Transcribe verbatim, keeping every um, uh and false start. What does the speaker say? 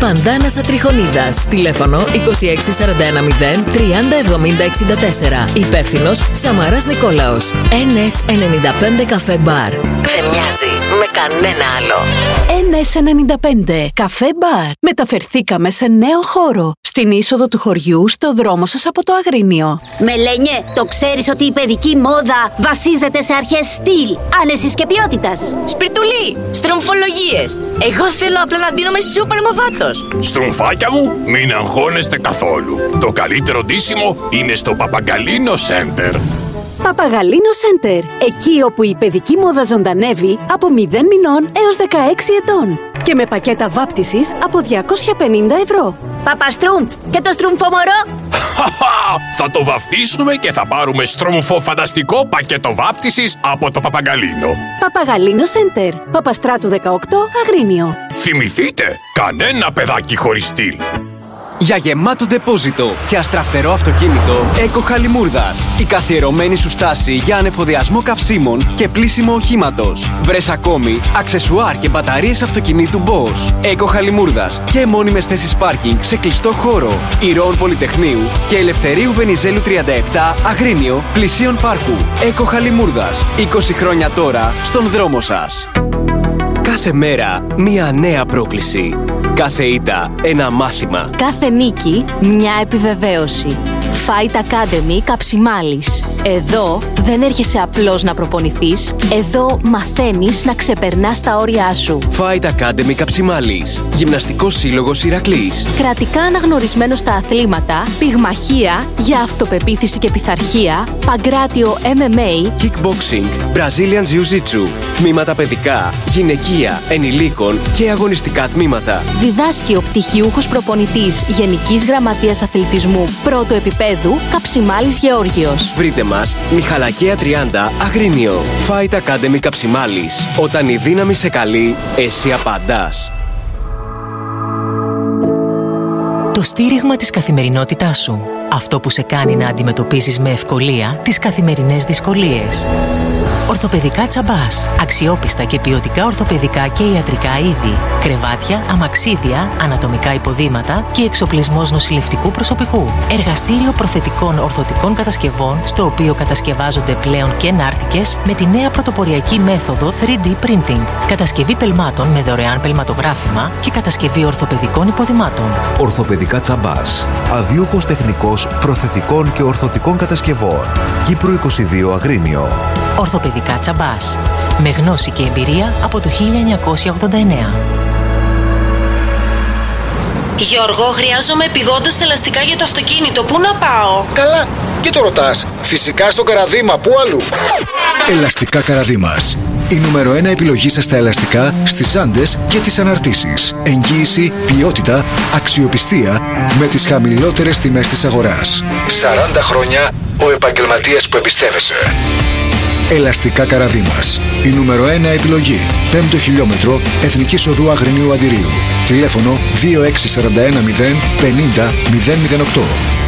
Παντάνας Ατριχονίδας. Τηλέφωνο είκοσι έξι σαράντα ένα μηδέν τριάντα εβδομήντα εξήντα τέσσερα. Υπεύθυνος Σαμαράς Νικόλαος. Εν ες ενενήντα πέντε Καφέ Μπαρ. Δεν μοιάζει με κανένα άλλο. Εν ες ενενήντα πέντε Καφέ Μπαρ. Μεταφερθήκαμε σε νέο χώρο. Στην είσοδο του χωριού, στο δρόμο σας από το Αγρίνιο. Μελένιε, το ξέρεις ότι η παιδική μόδα βασίζεται σε αρχές στυλ, άνεσης και ποιότητας. Σπιρτουλί, στρομφολογίες. Εγώ θέλω απλά να ντύνομαι σούπερ μοβάτος. Στρομφάκια μου, μην αγχώνεστε καθόλου. Το καλύτερο ντύσιμο είναι στο Παπαγκαλίνο Center. Παπαγαλίνο Center. Εκεί όπου η παιδική μόδα ζωντανεύει από μηδέν μηνών έως δεκαέξι ετών. Και με πακέτα βάπτισης από διακόσια πενήντα ευρώ. Παπαστρούμφ, και το στρουμφομορό. Θα το βαφτίσουμε και θα πάρουμε στρούμφο φανταστικό πακέτο βάπτισης από το Παπαγκαλίνο. Παπαγαλίνο Center. Παπαστράτου δεκαοκτώ, Αγρίνιο. Θυμηθείτε, κανένα παιδάκι χωρίς στυλ. Για γεμάτο ντεπόζιτο και αστραφτερό αυτοκίνητο, Eco Χαλιμούρδας. Η καθιερωμένη σου στάση για ανεφοδιασμό καυσίμων και πλύσιμο οχήματος. Βρες ακόμη αξεσουάρ και μπαταρίες αυτοκινήτου Bosch. Eco Χαλιμούρδας και μόνιμες θέσεις πάρκινγκ σε κλειστό χώρο. Ηρώων Πολυτεχνείου και Ελευθερίου Βενιζέλου τριάντα επτά, Αγρίνιο, πλησίον πάρκου. Eco Χαλιμούρδας. είκοσι χρόνια τώρα στον δρόμο σας. Κάθε μέρα μία νέα πρόκληση. Κάθε ήττα ένα μάθημα. Κάθε νίκη μια επιβεβαίωση. Fight Academy Καψιμάλης. Εδώ δεν έρχεσαι απλώς να προπονηθείς. Εδώ μαθαίνεις να ξεπερνάς τα όρια σου. Fight Academy Καψιμάλης. Γυμναστικός σύλλογος Ηρακλής. Κρατικά αναγνωρισμένο στα αθλήματα, πυγμαχία για αυτοπεποίθηση και πειθαρχία, παγκράτιο εμ εμ έι, Kickboxing, Brazilian Jiu-Jitsu, τμήματα παιδικά, γυναικεία, ενηλίκων και αγωνιστικά τμήματα. Διδάσκει ο πτυχιούχος προπονητής Γενικής Γραμματείας Αθλητισμού πρώτου επίπεδου Καψιμάλης Γεώργιος. Βρείτε μας Μιχαλακία τριάντα, Αγρίνιο. Fight Academy Καψιμάλης. Όταν η δύναμη σε καλεί, εσύ απαντάς. Το στήριγμα της καθημερινότητάς σου. Αυτό που σε κάνει να αντιμετωπίζεις με ευκολία τις καθημερινές δυσκολίες. Ορθοπαιδικά Τσαμπάς. Αξιόπιστα και ποιοτικά ορθοπαιδικά και ιατρικά είδη. Κρεβάτια, αμαξίδια, ανατομικά υποδήματα και εξοπλισμός νοσηλευτικού προσωπικού. Εργαστήριο προθετικών ορθωτικών κατασκευών, στο οποίο κατασκευάζονται πλέον και νάρθηκες με τη νέα πρωτοποριακή μέθοδο θρι ντι Printing. Κατασκευή πελμάτων με δωρεάν πελματογράφημα και κατασκευή ορθοπαιδικών υποδημάτων. Ορθοπαιδικά Τσαμπάς. Αδιούχος τεχνικός προθετικών και ορθωτικών κατασκευών. Κύπρου είκοσι δύο, Αγρίνιο. Ορθοπαιδικά Τσαμπάς. Με γνώση και εμπειρία από το χίλια εννιακόσια ογδόντα εννέα. Γιώργο, χρειάζομαι επειγόντως ελαστικά για το αυτοκίνητο. Πού να πάω? Καλά, και το ρωτάς. Φυσικά στο Καραδίμα, πού αλλού? Ελαστικά Καραδίμας. Η νούμερο ένα επιλογή σας στα ελαστικά, στις άντες και τις αναρτήσεις. Εγγύηση, ποιότητα, αξιοπιστία με τις χαμηλότερες τιμές της αγοράς. σαράντα χρόνια ο επαγγελματίας που εμπιστεύεσαι. Ελαστικά Καραδίμας. Η νούμερο ένα επιλογή. Πέμπτο χιλιόμετρο Εθνικής Οδού Αγρινίου Αντιρίου. Τηλέφωνο δύο έξι σαράντα ένα μηδέν πενήντα μηδέν μηδέν οκτώ.